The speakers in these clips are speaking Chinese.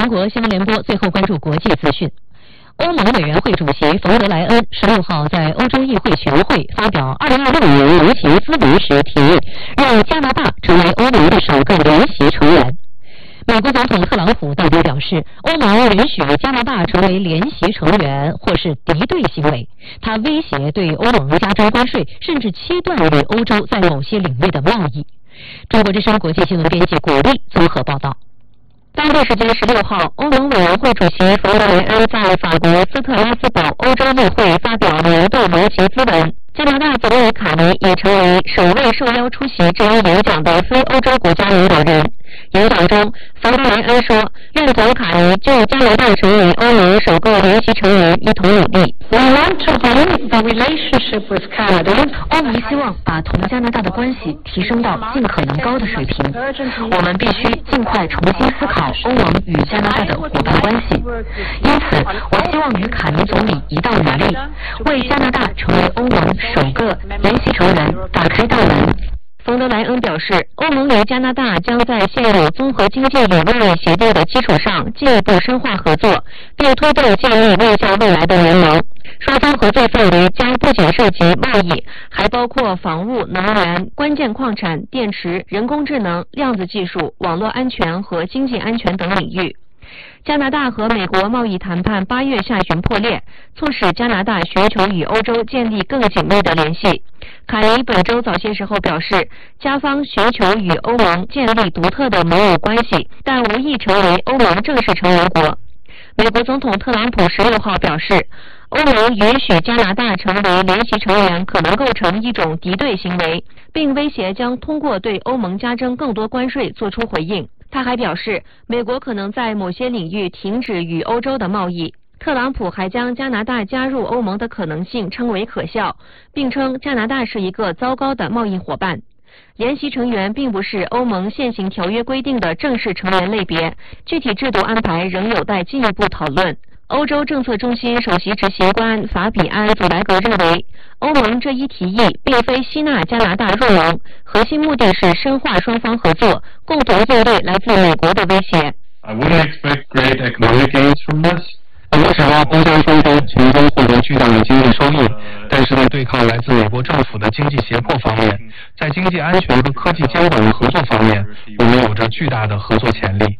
中国新闻联播最后关注国际资讯。欧盟委员会主席冯德莱恩16号在欧洲议会全会发表2026年年行资文时提议，让加拿大成为欧盟的首个联席成员。美国总统特朗普当天表示，欧盟允许加拿大成为联席成员或是敌对行为，他威胁对欧盟加征关税，甚至切断与欧洲在某些领域的贸易。中国之声国际新闻编辑古丽综合报道。当地时间16号，欧盟委员会主席冯德莱恩在法国斯特拉斯堡欧洲议会发表年度联席咨文。加拿大总理卡尼也成为首位受邀出席这一演讲的非欧洲国家领导人。演讲中，冯德莱恩说，认同卡尼就加拿大成为欧盟首个联席成员一同努力。 We want to bring the relationship with Canada. 欧盟希望把同加拿大的关系提升到尽可能高的水平。我们必须尽快重新思考欧盟与加拿大的伙伴关系。因此，我希望与卡尼总理一道努力，为加拿大成为欧盟首个联席成员打开大门。冯德莱恩表示，欧盟与加拿大将在现有综合经济理论协定的基础上进一步深化合作，并推动建立面向未来的联盟。双方合作范围将不仅涉及贸易，还包括防务、能源、关键矿产、电池、人工智能、量子技术、网络安全和经济安全等领域。加拿大和美国贸易谈判8月下旬破裂，促使加拿大寻求与欧洲建立更紧密的联系。卡尼本周早些时候表示，加方寻求与欧盟建立独特的盟友关系，但无意成为欧盟正式成员国。美国总统特朗普16号表示，欧盟允许加拿大成为联席成员可能构成一种敌对行为，并威胁将通过对欧盟加征更多关税作出回应。他还表示，美国可能在某些领域停止与欧洲的贸易。特朗普还将加拿大加入欧盟的可能性称为可笑，并称加拿大是一个糟糕的贸易伙伴。联席成员并不是欧盟现行条约规定的正式成员类别，具体制度安排仍有待进一步讨论。欧洲政策中心首席执行官法比安·祖莱格认为，欧盟这一提议并非吸纳加拿大入盟，核心目的是深化双方合作，共同应对来自美国的威胁。 I wouldn't expect great economic gains from this. 我们想要欧洲双方从中获得巨大的经济收益，但是在对抗来自美国政府的经济胁迫方面，在经济安全和科技监管的合作方面，我们有着巨大的合作潜力。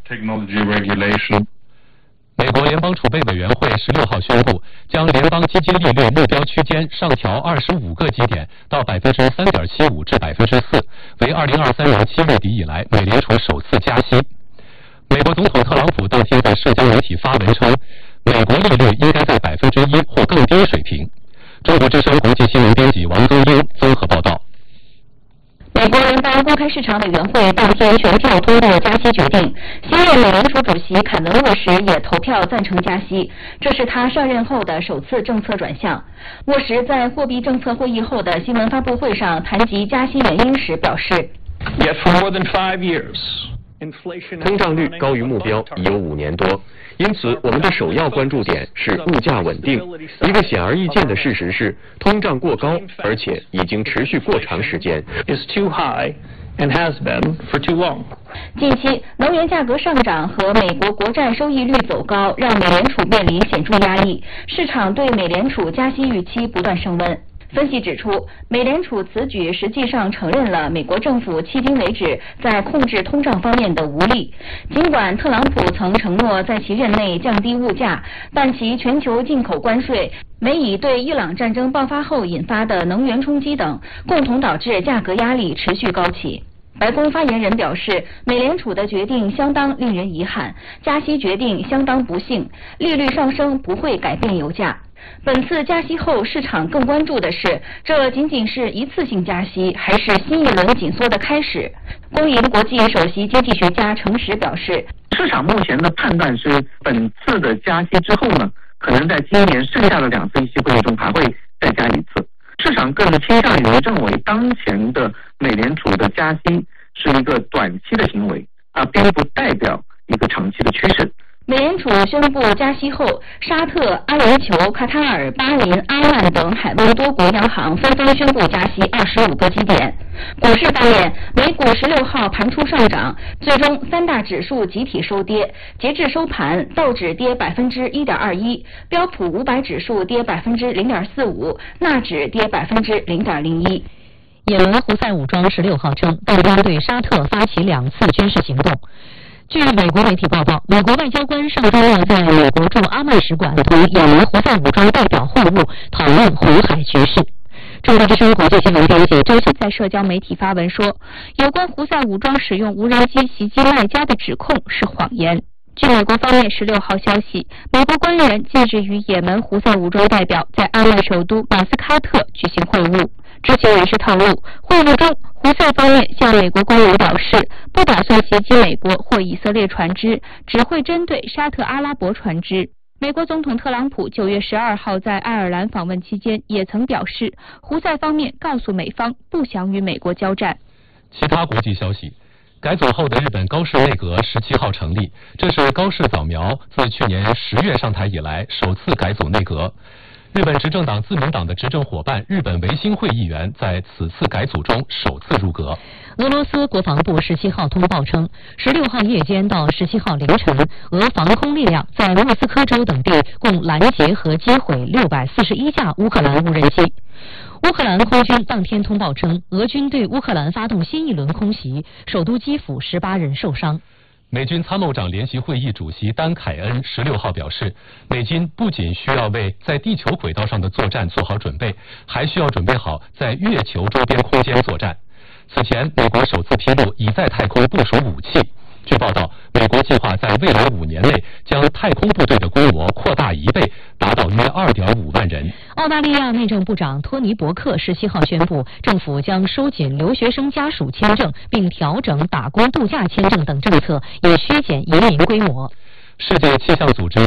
美国联邦储备委员会16号宣布，将联邦基金利率目标区间上调25个基点到 3.75% 至 4%， 为2023年7月底以来美联储首次加息。美国总统特朗普当天在社交媒体发文称，美国利率应该在 1% 或更低水平。中国之声国际新闻编辑王宗英综合报道。 美国联邦公开市场委员会当天全票通过加息决定，新任美联储主席凯文·沃什也投票赞成加息，这是他上任后的首次政策转向。沃什在货币政策会议后的新闻发布会上谈及加息原因时表示 Yet for more than 5 years, 通胀率高于目标已有5年多，因此我们的首要关注点是物价稳定。一个显而易见的事实是，通胀过高，而且已经持续过长时间。 is too high and has been for too long. 近期能源价格上涨和美国国债收益率走高，让美联储面临显著压力，市场对美联储加息预期不断升温。分析指出，美联储此举实际上承认了美国政府迄今为止在控制通胀方面的无力。尽管特朗普曾承诺在其任内降低物价，但其全球进口关税、美以对伊朗战争爆发后引发的能源冲击等，共同导致价格压力持续高企。白宫发言人表示，美联储的决定相当令人遗憾，加息决定相当不幸，利率上升不会改变油价。本次加息后，市场更关注的是，这仅仅是一次性加息，还是新一轮紧缩的开始？公银国际首席经济学家程实表示， 市场目前的判断是，本次的加息之后呢，可能在今年剩下的2次议息会议中还会再加一次。市场更倾向于认为，当前的美联储的加息是一个短期的行为，并不代表一个长期的趋势。 美联储宣布加息后，沙特、阿联酋、卡塔尔、巴林、阿曼等海湾多国央行纷纷宣布加息25个基点。 股市方面，美股16号盘出上涨，最终三大指数集体收跌。截至收盘，道指跌1.21%，标普500指数跌0.45%，纳指跌0.01%。 也门胡塞武装16号称，但将对沙特发起2次军事行动。据美国媒体报道，美国外交官上周末在美国驻阿曼使馆同也门胡塞武装代表会晤，讨论红海局势。中国之声国际新闻编辑周晓在社交媒体发文说，有关胡塞武装使用无人机袭击麦加的指控是谎言。据美国方面16号消息，美国官员近日与也门胡塞武装代表在阿曼首都马斯喀特举行会晤。知情人士透露，会晤中，胡塞方面向美国官员表示，不打算袭击美国或以色列船只，只会针对沙特阿拉伯船只。美国总统特朗普9月12号在爱尔兰访问期间，也曾表示，胡塞方面告诉美方不想与美国交战。 其他国际消息。改组后的日本高市内阁17号成立，这是高市早苗自去年10月上台以来首次改组内阁。日本执政党自民党的执政伙伴日本维新会议员在此次改组中首次入阁。 俄罗斯国防部17号通报称，16号夜间到17号凌晨，俄防空力量在莫斯科州等地共拦截和击毁641架乌克兰无人机。乌克兰空军当天通报称，俄军对乌克兰发动新一轮空袭，首都基辅18人受伤。 美军参谋长联席会议主席丹凯恩16号表示，美军不仅需要为在地球轨道上的作战做好准备，还需要准备好在月球周边空间作战。此前，美国首次披露已在太空部署武器。据报道，美国计划在未来5年内将太空部队的规模扩大1倍，达到约2.5万人。 澳大利亚内政部长托尼·伯克17号宣布，政府将收紧留学生家属签证，并调整打工度假签证等政策，以削减移民规模。 世界气象组织